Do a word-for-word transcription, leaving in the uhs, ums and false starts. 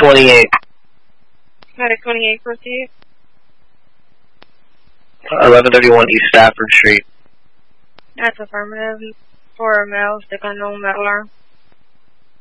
twenty-eight. Medic twenty-eight, proceed. eleven thirty-one East Stafford Street. That's affirmative. For a male, stick unknown metal arm.